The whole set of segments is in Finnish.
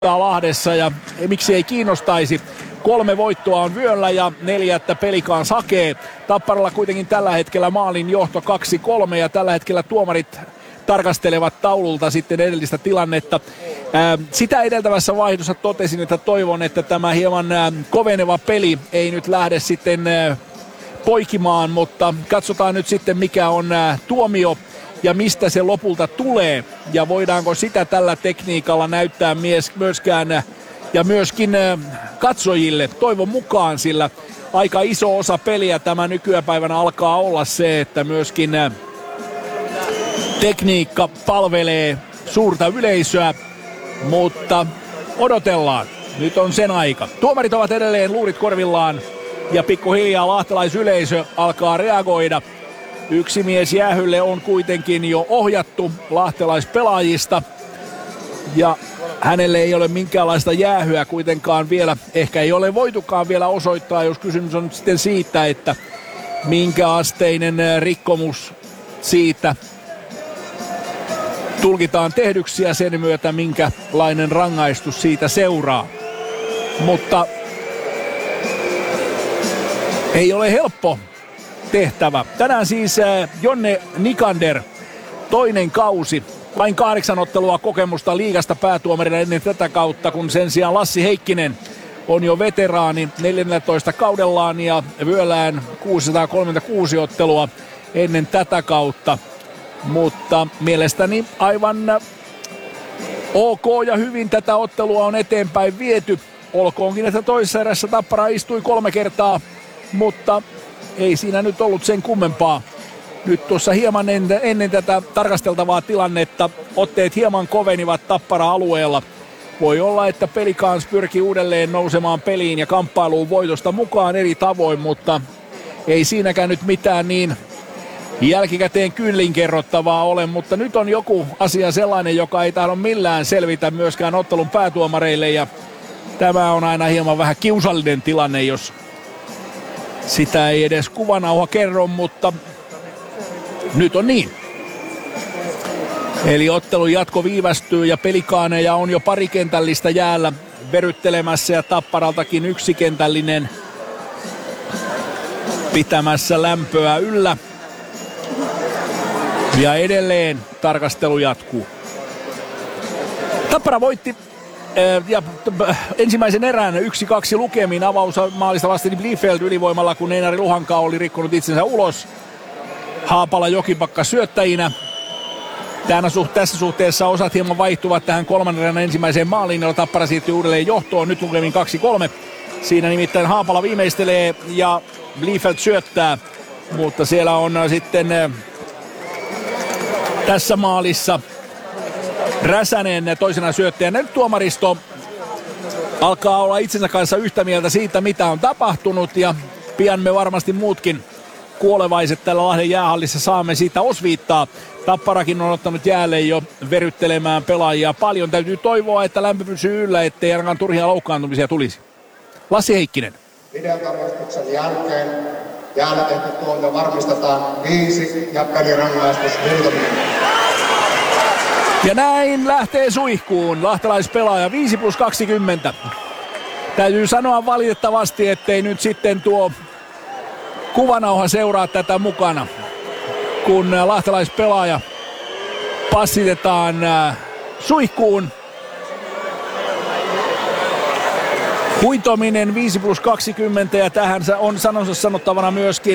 Lahdessa ja miksi ei kiinnostaisi. 3 voittoa on vyöllä ja 4 Pelikans hakee. Tapparalla kuitenkin tällä hetkellä maalin johto 2-3 ja tällä hetkellä tuomarit tarkastelevat taululta sitten edellistä tilannetta. Sitä edeltävässä vaihdossa totesin, että toivon, että tämä hieman koveneva peli ei nyt lähde sitten poikimaan, mutta katsotaan nyt sitten mikä on tuomio ja mistä se lopulta tulee ja voidaanko sitä tällä tekniikalla näyttää myöskin katsojille toivon mukaan, sillä aika iso osa peliä tämä nykypäivänä alkaa olla se, että myöskin tekniikka palvelee suurta yleisöä, mutta odotellaan. Nyt on sen aika. Tuomarit ovat edelleen luurit korvillaan ja pikkuhiljaa lahtelaisyleisö alkaa reagoida. Yksi mies jäähylle on kuitenkin jo ohjattu lahtelaispelaajista ja hänelle ei ole minkäänlaista jäähyä kuitenkaan vielä. Ehkä ei ole voitukaan vielä osoittaa, jos kysymys on sitten siitä, että minkä asteinen rikkomus siitä tulkitaan tehdyksi ja sen myötä minkälainen rangaistus siitä seuraa. Mutta ei ole helppo tehtävä. Tänään siis Jonne Nikander, toinen kausi. Vain 8 ottelua kokemusta liigasta päätuomarina ennen tätä kautta, kun sen sijaan Lassi Heikkinen on jo veteraani 14 kaudellaan ja vyöllään 636 ottelua ennen tätä kautta. Mutta mielestäni aivan ok ja hyvin tätä ottelua on eteenpäin viety. Olkoonkin, että toisessa erässä Tappara istui 3 kertaa, mutta ei siinä nyt ollut sen kummempaa. Nyt tuossa hieman ennen tätä tarkasteltavaa tilannetta otteet hieman kovenivat Tappara-alueella. Voi olla, että Pelikans pyrkii uudelleen nousemaan peliin ja kamppailuun voitosta mukaan eri tavoin, mutta ei siinäkään nyt mitään niin jälkikäteen kyllin kerrottavaa ole, mutta nyt on joku asia sellainen, joka ei tahdo millään selvitä myöskään ottelun päätuomareille ja tämä on aina hieman vähän kiusallinen tilanne, jos sitä ei edes kuvanauha kerro, mutta nyt on niin. Eli ottelun jatko viivästyy ja Pelikaaneja on jo parikentällistä jäällä veryttelemässä ja Tapparaltakin yksikentällinen pitämässä lämpöä yllä. Ja edelleen tarkastelu jatkuu. Tappara voitti ensimmäisen erän 1-2 lukemin avausmaalista vastasi Bliefeld ylivoimalla, kun Einari Luhanka oli rikkonut itsensä ulos. Haapala Jokipakka syöttäjinä. Tässä suhteessa osat hieman vaihtuvat tähän kolmannen erän ensimmäiseen maaliin, jolla Tappara siirtyy uudelleen johtoon. Nyt lukemin 2-3. Siinä nimittäin Haapala viimeistelee ja Bliefeld syöttää, mutta siellä on sitten tässä maalissa Räsänen toisena syöttäjänä. Nyt tuomaristo alkaa olla itsensä kanssa yhtä mieltä siitä, mitä on tapahtunut ja pian me varmasti muutkin kuolevaiset täällä Lahden jäähallissa saamme siitä osviittaa. Tapparakin on ottanut jäälle jo veryttelemään pelaajia paljon. Täytyy toivoa, että lämpö pysyy yllä, ettei ainakaan turhia loukkaantumisia tulisi. Lassi Heikkinen. Videotarkastuksen jälkeen jäällä tehty tuomio varmistetaan 5 ja pelirangaistus muutaminen. Ja näin lähtee suihkuun lahtelaispelaaja 5+20. Täytyy sanoa valitettavasti, ettei nyt sitten tuo kuvanauha seuraa tätä mukana, kun lahtelaispelaaja passitetaan suihkuun. Huitominen 5+20 ja tähän on sanansa sanottavana myöskin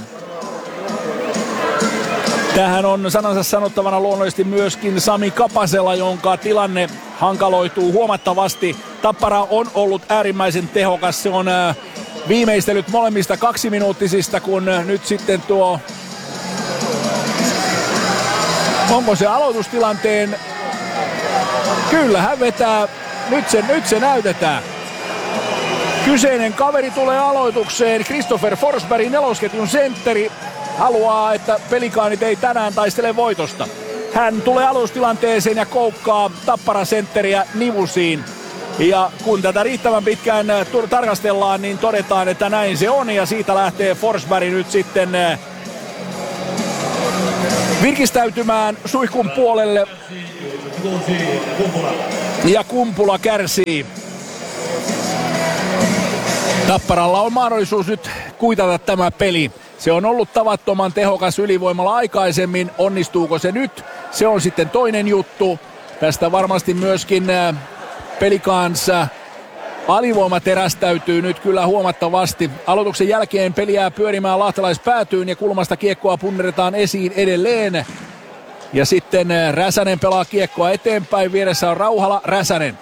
luonnollisesti myöskin Sami Kapasella, jonka tilanne hankaloituu huomattavasti. Tappara on ollut äärimmäisen tehokas. Se on viimeistellyt molemmista 2-minuuttisista, kun nyt sitten tuo... Onko se aloitustilanteen? Kyllä, hän vetää. Nyt se näytetään. Kyseinen kaveri tulee aloitukseen. Christopher Forsberg, nelosketjun sentteri, haluaa, että Pelikaanit ei tänään taistele voitosta. Hän tulee aloitustilanteeseen ja koukkaa Tappara-sentteriä nivusiin. Ja kun tätä riittävän pitkään tarkastellaan, niin todetaan, että näin se on. Ja siitä lähtee Forsberg nyt sitten virkistäytymään suihkun puolelle. Ja Kumpula kärsii. Tapparalla on mahdollisuus nyt kuitata tämä peli. Se on ollut tavattoman tehokas ylivoimalla aikaisemmin. Onnistuuko se nyt? Se on sitten toinen juttu. Tästä varmasti myöskin Pelikansa alivoima terästäytyy nyt kyllä huomattavasti. Aloituksen jälkeen peli jää pyörimään lahtelaispäätyyn ja kulmasta kiekkoa punneretaan esiin edelleen. Ja sitten Räsänen pelaa kiekkoa eteenpäin. Vieressä on Rauhala, Räsänen.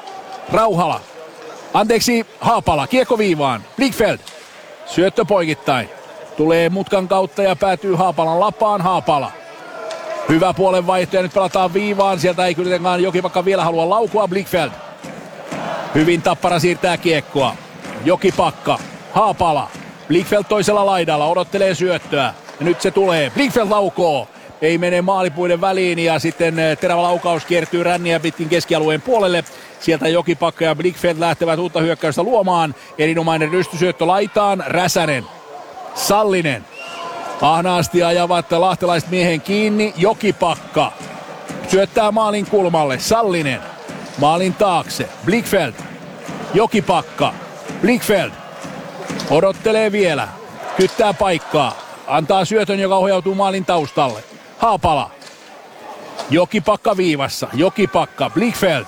Haapala, kiekko viivaan. Blichfeld, syöttö poikittain. Tulee mutkan kautta ja päätyy Haapalan lapaan. Haapala. Hyvä puolen vaihto ja nyt pelataan viivaan. Sieltä ei kuitenkaan Jokipakka vielä halua laukua. Blichfeld. Hyvin Tappara siirtää kiekkoa. Jokipakka. Haapala. Blichfeld toisella laidalla. Odottelee syöttöä. Ja nyt se tulee. Blichfeld laukoo. Ei mene maalipuiden väliin ja sitten terävä laukaus kiertyy ränniä pitkin keskialueen puolelle. Sieltä Jokipakka ja Blichfeld lähtevät uutta hyökkäystä luomaan. Erinomainen rystysyöttö laitaan. Räsänen. Sallinen. Ahnaasti ajavat lahtelaiset miehen kiinni. Jokipakka. Syöttää maalin kulmalle. Sallinen. Maalin taakse. Blichfeld. Jokipakka. Blichfeld. Odottelee vielä. Kyttää paikkaa. Antaa syötön, joka ohjautuu maalin taustalle. Haapala. Jokipakka viivassa. Jokipakka. Blichfeld.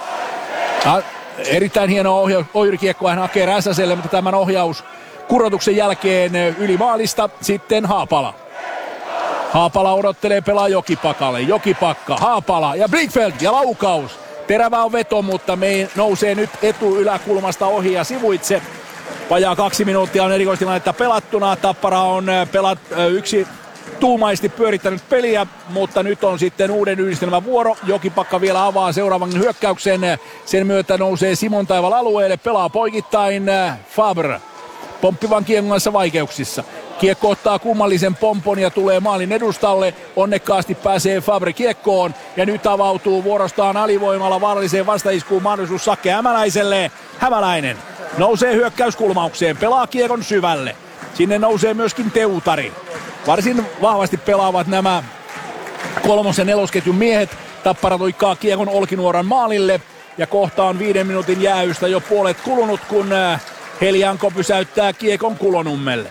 Erittäin hieno ohjurikiekko. Hän hakee Räsäselle, mutta tämän ohjaus kurotuksen jälkeen yli maalista. Sitten Haapala. Haapala odottelee pelaa Jokipakalle. Jokipakka. Haapala ja Blichfeld ja laukaus. Terävä on veto, mutta me nousee nyt yläkulmasta ohi ja sivuitse. Vajaa 2 minuuttia on erikoistilannetta pelattuna. Tappara on yksi tuumaisesti pyörittänyt peliä, mutta nyt on sitten uuden yhdistelmän vuoro. Jokipakka vielä avaa seuraavan hyökkäyksen. Sen myötä nousee Simon Taival alueelle. Pelaa poikittain Fabre. Pomppivan kiekon kanssa vaikeuksissa. Kiekko ottaa kummallisen pompon ja tulee maalin edustalle. Onnekkaasti pääsee Fabre kiekkoon. Ja nyt avautuu vuorostaan alivoimalla vaaralliseen vastaiskuun mahdollisuus Sakke Hämäläiselle. Hämäläinen nousee hyökkäyskulmaukseen. Pelaa kiekon syvälle. Sinne nousee myöskin Teutari. Varsin vahvasti pelaavat nämä 3. ja 4. ketjun miehet. Tappara tuikkaa kiekon Olkinuoran maalille. Ja kohta on 5 minuutin jäähystä jo puolet kulunut, kun Helianko pysäyttää kiekon Kulonummelle.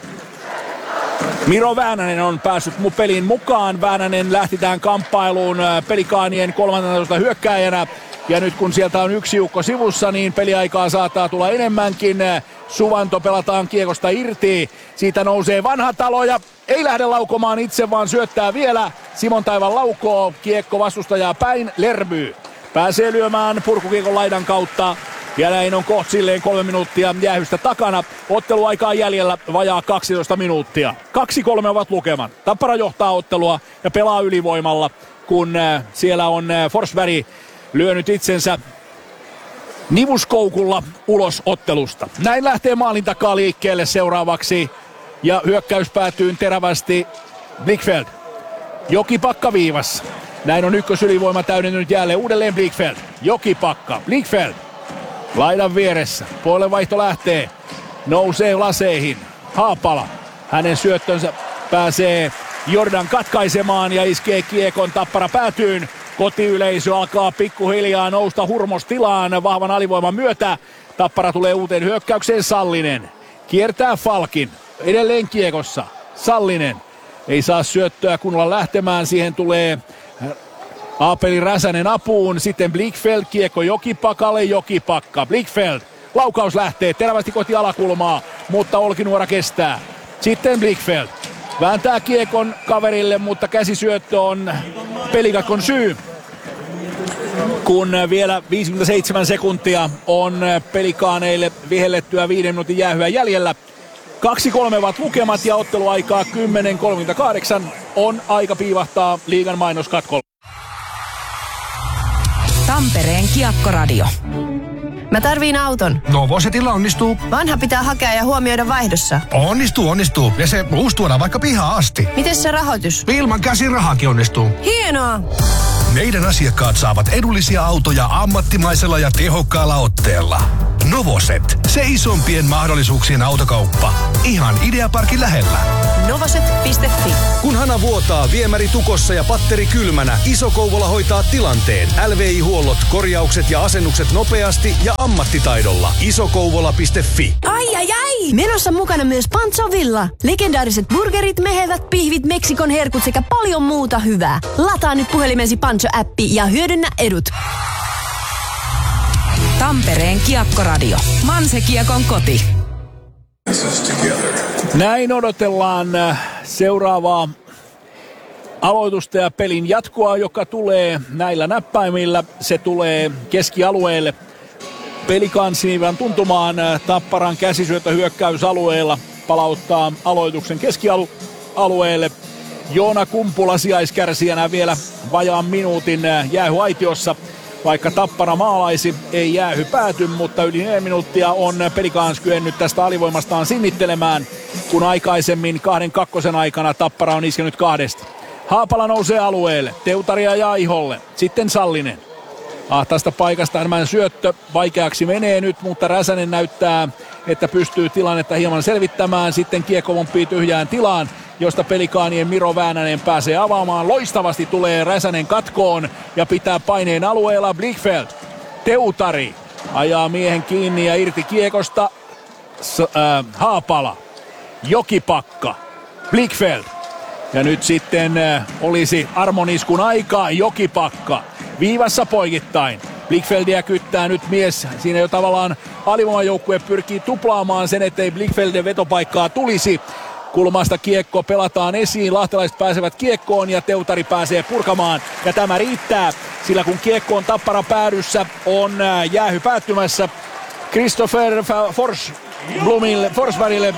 Miro Väänänen on päässyt peliin mukaan. Väänänen lähti tähän kamppailuun Pelikaanien 13. hyökkääjänä. Ja nyt kun sieltä on yksi joukko sivussa, niin peliaikaa saattaa tulla enemmänkin. Suvanto pelataan kiekosta irti. Siitä nousee Vanhatalo ja ei lähde laukomaan itse, vaan syöttää vielä. Simon Taival laukoo. Kiekko vastustajaa päin. Lerby pääsee lyömään purkukiekon laidan kautta. Ja näin on kohta silleen 3 minuuttia jäähystä takana. Otteluaikaa jäljellä vajaa 12 minuuttia. 2-3 ovat lukemat. Tappara johtaa ottelua ja pelaa ylivoimalla, kun siellä on Forsberg lyönyt itsensä nivuskoukulla ulos ottelusta. Näin lähtee maalin takaa liikkeelle seuraavaksi. Ja hyökkäys päätyy terävästi. Blichfeld. Jokipakka viivassa. Näin on ykkösylivoima täydentynyt jälleen uudelleen Blichfeld. Jokipakka. Blichfeld. Laidan vieressä. Puolenvaihto lähtee. Nousee laseihin. Haapala. Hänen syöttönsä pääsee Jordan katkaisemaan ja iskee kiekon Tappara päätyyn. Kotiyleisö alkaa pikkuhiljaa nousta hurmostilaan vahvan alivoiman myötä. Tappara tulee uuteen hyökkäykseen. Sallinen. Kiertää Falkin. Edelleen kiekossa. Sallinen. Ei saa syöttöä kunnolla lähtemään. Siihen tulee Aapeli Räsänen apuun. Sitten Blichfeld. Kiekko Jokipakalle. Jokipakka. Blichfeld. Laukaus lähtee terävästi kohti alakulmaa, mutta Olkinuora kestää. Sitten Blichfeld. Vääntää kiekon kaverille, mutta käsisyöttö on pelikatkon syy. Kun vielä 57 sekuntia on Pelikaaneille vihellettyä 5 minuutin jäähyä jäljellä. 2-3 ovat lukemat ja otteluaikaa 10.38 on aika piivahtaa liigan mainoskatkolla. Tampereen Kiekkoradio. Mä tarviin auton. No Vosetilla onnistuu. Vanha pitää hakea ja huomioida vaihdossa. Onnistuu. Ja se uusi tuodaan vaikka pihaan asti. Miten se rahoitus? Ilman käsirahakin onnistuu. Hienoa! Meidän asiakkaat saavat edullisia autoja ammattimaisella ja tehokkaalla otteella. Novoset, se isompien mahdollisuuksien autokauppa. Ihan Ideaparkin lähellä. Novoset.fi. Kun hana vuotaa, viemäri tukossa ja patteri kylmänä, Iso Kouvola hoitaa tilanteen. LVI-huollot, korjaukset ja asennukset nopeasti ja ammattitaidolla. isokouvola.fi. Ai! Menossa mukana myös Pancho Villa. Legendaariset burgerit, mehevät pihvit, Meksikon herkut sekä paljon muuta hyvää. Lataa nyt puhelimesi Pancho-appi ja hyödynnä edut. Tampereen Kiekkoradio. Manse-Kiekon koti. Näin odotellaan seuraavaa aloitusta ja pelin jatkoa, joka tulee näillä näppäimillä. Se tulee keskialueelle Pelikansiivan tuntumaan. Tapparan käsisyötö hyökkäysalueella palauttaa aloituksen keskialueelle. Joona Kumpula sijaiskärsijänä vielä vajaan minuutin jäähyaitiossa. Vaikka Tappara maalaisi, ei jäähy pääty, mutta yli 4 minuuttia on Pelikans kyennyt tästä alivoimastaan sinnittelemään, kun aikaisemmin 2-2 aikana Tappara on iskenyt 2. Haapala nousee alueelle, Teutaria ja Iholle, sitten Sallinen. Ahtaasta paikasta enemmän syöttö, vaikeaksi menee nyt, mutta Räsänen näyttää, että pystyy tilannetta hieman selvittämään. Sitten kiekko pomppii tyhjään tilaan, josta Pelikaanien Miro Väänänen pääsee avaamaan. Loistavasti tulee Räsänen katkoon ja pitää paineen alueella Blichfeld. Teutari ajaa miehen kiinni ja irti kiekosta. Haapala, Jokipakka, Blichfeld. Ja nyt sitten olisi armoniskun aika. Jokipakka viivassa poikittain. Blichfeldia kyttää nyt mies. Siinä jo tavallaan alivoimajoukkue pyrkii tuplaamaan sen, ettei Blichfeldin vetopaikkaa tulisi. Kulmasta kiekko pelataan esiin, lahtelaiset pääsevät kiekkoon ja Teutari pääsee purkamaan. Ja tämä riittää, sillä kun kiekko on Tapparan päädyssä, on jäähy päättymässä. Christopher Forsbergille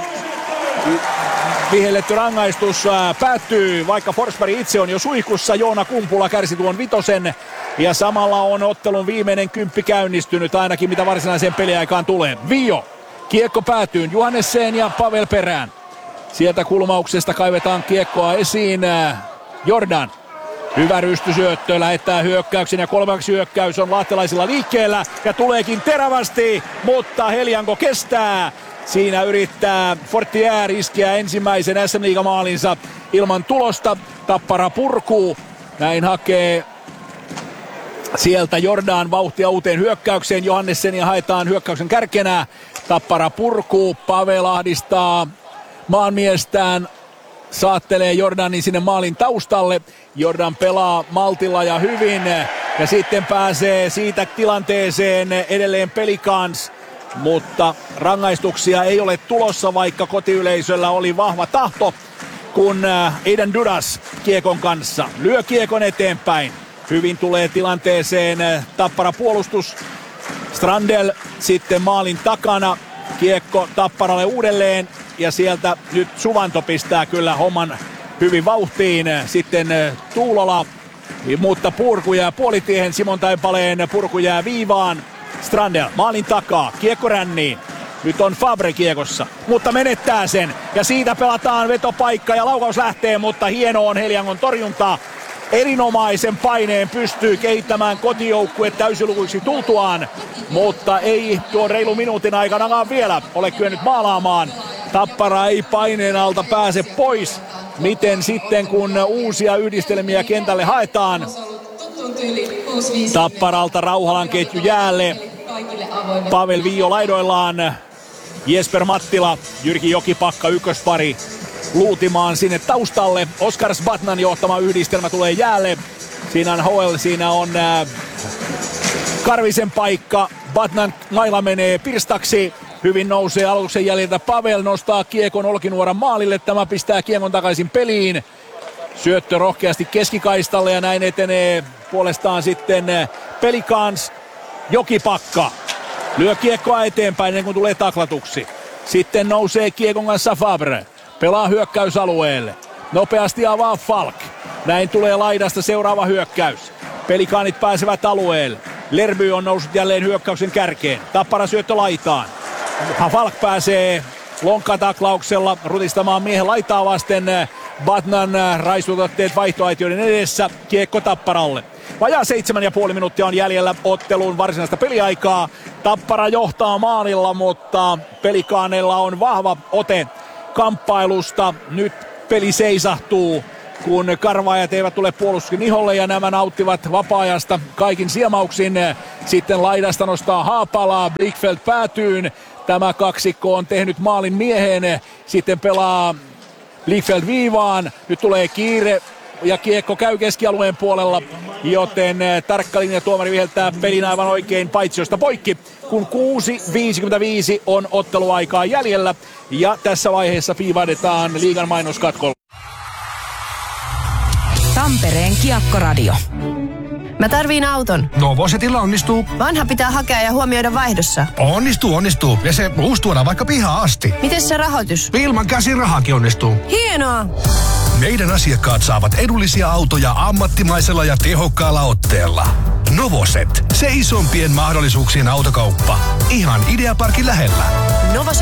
vihelletty rangaistus päättyy, vaikka Forsberg itse on jo suihkussa. Joona Kumpula kärsi tuon 5. ja samalla on ottelun viimeinen 10 käynnistynyt, ainakin mitä varsinaiseen peliaikaan tulee. Vio, kiekko päätyy, Johannesen ja Pavel perään. Sieltä kulmauksesta kaivetaan kiekkoa esiin. Jordan. Hyvä rystysyöttö, lähettää hyökkäyksen ja 3. hyökkäys on lahtelaisilla liikkeellä ja tuleekin terävästi, mutta Helianko kestää. Siinä yrittää Fortier iskeä ensimmäisen SM-liigamaalinsa ilman tulosta. Tappara purkuu. Näin hakee sieltä Jordan vauhtia uuteen hyökkäykseen. Johannesen ja haetaan hyökkäyksen kärkenä. Tappara purkuu. Pavel ahdistaa maanmiestään, saattelee Jordanin sinne maalin taustalle. Jordan pelaa maltilla ja hyvin ja sitten pääsee siitä tilanteeseen edelleen Pelikans. Mutta rangaistuksia ei ole tulossa, vaikka kotiyleisöllä oli vahva tahto, kun Aiden Dudas kiekon kanssa lyö kiekon eteenpäin. Hyvin tulee tilanteeseen Tappara puolustus. Strandel sitten maalin takana. Kiekko Tapparalle uudelleen ja sieltä nyt Suvanto pistää kyllä homman hyvin vauhtiin. Sitten Tuulola, mutta purku jää puolitiehen. Simon Taipaleen purku jää viivaan. Strandel maalin takaa, kiekko ränniin. Nyt on Fabre kiekossa, mutta menettää sen. Ja siitä pelataan vetopaikka ja laukaus lähtee, mutta hieno on Heliangon torjunta. Erinomaisen paineen pystyy kehittämään kotijoukkue täysilukuiksi tultuaan, mutta ei tuon reilu minuutin aikana vielä ole kyennyt maalaamaan. Tappara ei paineen alta pääse pois. Miten sitten kun uusia yhdistelmiä kentälle haetaan? Tapparalta Rauhalan ketju jäälle. Pavel Vio laidoillaan. Jesper Mattila, Jyrki Jokipakka ykköspari luutimaan sinne taustalle. Oskar Sbatnan johtama yhdistelmä tulee jäälle. Siinä on Hoel, siinä on Karvisen paikka. Batnan naila menee pirstaksi. Hyvin nousee aloituksen jäljiltä Pavel, nostaa kiekon Olkinuoran maalille. Tämä pistää kiekon takaisin peliin. Syöttö rohkeasti keskikaistalle ja näin etenee puolestaan sitten Pelikans. Jokipakka lyö kiekkoa eteenpäin ennen kuin tulee taklatuksi. Sitten nousee kiekon kanssa Fabre. Pelaa hyökkäysalueelle. Nopeasti avaa Falk. Näin tulee laidasta seuraava hyökkäys. Pelikaanit pääsevät alueelle. Lerby on noussut jälleen hyökkäyksen kärkeen. Tappara syöttö laitaan. Falk pääsee lonkkataklauksella rutistamaan miehen laitaa vasten. Batnan raistutotteet vaihtoaitioiden edessä. Kiekko Tapparalle. Vajaa 7,5 minuuttia on jäljellä otteluun varsinaista peliaikaa. Tappara johtaa maalilla, mutta Pelikaaneilla on vahva ote kamppailusta. Nyt peli seisahtuu, kun karvaajat eivät tule puolustuksen iholle ja nämä nauttivat vapaa-ajasta kaikin siemauksin. Sitten laidasta nostaa Haapalaa, Blichfeld päätyyn. Tämä kaksikko on tehnyt maalin mieheen. Sitten pelaa Blichfeld viivaan. Nyt tulee kiire ja kiekko käy keskialueen puolella, joten tarkka linja tuomari viheltää pelin aivan oikein paitsiosta poikki, kun 6.55 on otteluaikaa jäljellä ja tässä vaiheessa piivahdetaan liigan mainoskatkolla. Tampereen Kiekkoradio. Mä tarviin auton. Novosetilla onnistuu. Vanha pitää hakea ja huomioida vaihdossa. Onnistuu. Ja se uusi tuodaan vaikka pihaan asti. Miten se rahoitus? Ilman käsirahakin onnistuu. Hienoa! Meidän asiakkaat saavat edullisia autoja ammattimaisella ja tehokkaalla otteella. Novoset, se isompien mahdollisuuksien autokauppa. Ihan Ideaparkin lähellä. Novoset